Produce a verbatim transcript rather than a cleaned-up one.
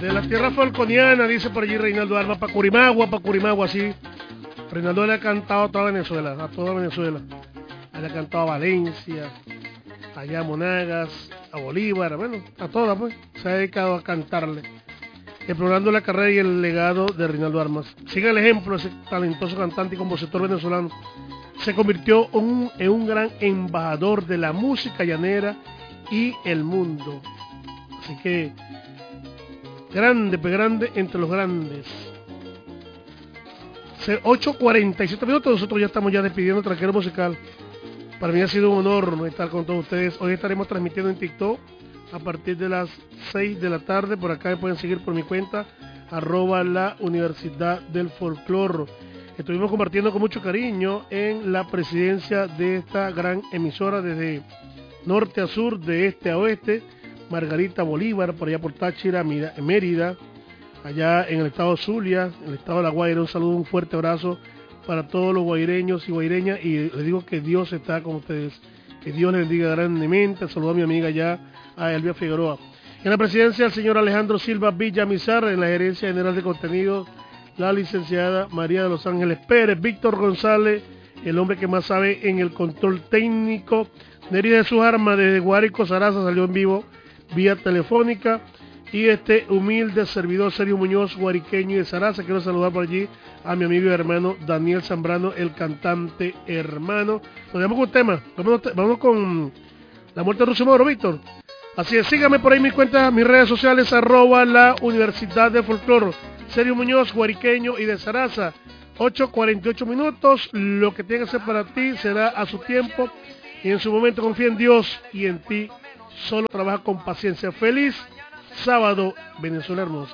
De la tierra falconiana, dice por allí Reinaldo Armas, pa' Curimagua, pa' Curimagua, sí. Reinaldo le ha cantado a toda Venezuela, a toda Venezuela. Le ha cantado a Valencia, allá a Monagas, a Bolívar, bueno, a todas pues. Se ha dedicado a cantarle, explorando la carrera y el legado de Reinaldo Armas. Siga el ejemplo, ese talentoso cantante y compositor venezolano. Se convirtió un, en un gran embajador de la música llanera y el mundo. Así que, grande, pues grande entre los grandes. ocho cuarenta y siete minutos, nosotros ya estamos ya despidiendo Tranquero Musical. Para mí ha sido un honor estar con todos ustedes. Hoy estaremos transmitiendo en TikTok a partir de las seis de la tarde. Por acá me pueden seguir por mi cuenta, arroba la Universidad del Folclore. Estuvimos compartiendo con mucho cariño en la presidencia de esta gran emisora desde norte a sur, de este a oeste. Margarita Bolívar, por allá por Táchira, Mérida, allá en el estado de Zulia, en el estado de La Guaira. Un saludo, un fuerte abrazo para todos los guaireños y guaireñas, y les digo que Dios está con ustedes, que Dios les bendiga grandemente. Saludo a mi amiga ya, a Elvia Figueroa. En la presidencia, el señor Alejandro Silva Villamizar. En la gerencia general de contenidos, la licenciada María de los Ángeles Pérez. Víctor González, el hombre que más sabe en el control técnico. Neri de sus armas, desde Guárico, Sarasa, salió en vivo vía telefónica. Y este humilde servidor Sergio Muñoz, guariqueño de Sarasa. Quiero saludar por allí a mi amigo y hermano Daniel Zambrano, el cantante hermano. Nos vamos con un tema, vamos, vamos con la muerte de Rucio Moro, Víctor. Así es, síganme por ahí en mis cuentas, mis redes sociales, arroba la Universidad de Folclore. Sergio Muñoz, guariqueño y de Sarasa. ocho cuarenta y ocho minutos, lo que tenga que ser para ti será a su tiempo. Y en su momento confía en Dios y en ti. Solo trabaja con paciencia. Feliz sábado, Venezuela hermosa.